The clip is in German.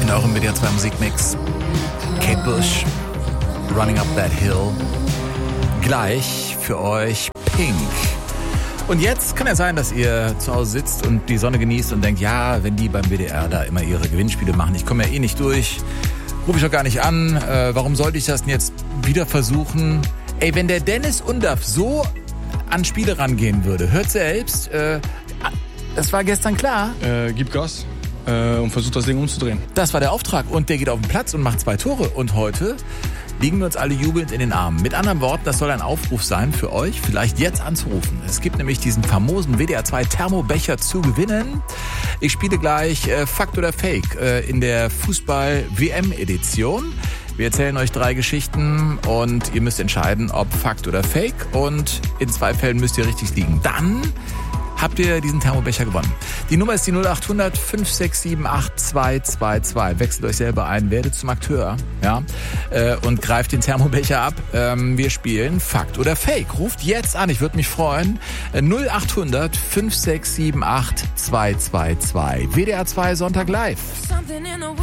in eurem WDR 2 Musikmix. Kate Bush, Running Up That Hill. Gleich für euch Pink. Und jetzt kann ja sein, dass ihr zu Hause sitzt und die Sonne genießt und denkt, ja, wenn die beim WDR da immer ihre Gewinnspiele machen, ich komme ja eh nicht durch, rufe ich doch gar nicht an, warum sollte ich das denn jetzt wieder versuchen? Ey, wenn der Dennis Undaff so an Spiele rangehen würde, hört selbst, das war gestern klar. Gib Gas und versucht das Ding umzudrehen. Das war der Auftrag und der geht auf den Platz und macht 2 Tore. Und heute liegen wir uns alle jubelnd in den Armen. Mit anderen Worten, das soll ein Aufruf sein für euch, vielleicht jetzt anzurufen. Es gibt nämlich diesen famosen WDR 2 Thermobecher zu gewinnen. Ich spiele gleich Fakt oder Fake in der Fußball-WM-Edition. Wir erzählen euch 3 Geschichten und ihr müsst entscheiden, ob Fakt oder Fake. Und in 2 Fällen müsst ihr richtig liegen. Dann habt ihr diesen Thermobecher gewonnen. Die Nummer ist die 0800 567 8222. Wechselt euch selber ein, werdet zum Akteur, ja, und greift den Thermobecher ab. Wir spielen Fakt oder Fake. Ruft jetzt an, ich würde mich freuen. 0800 567 8222. WDR 2 Sonntag live.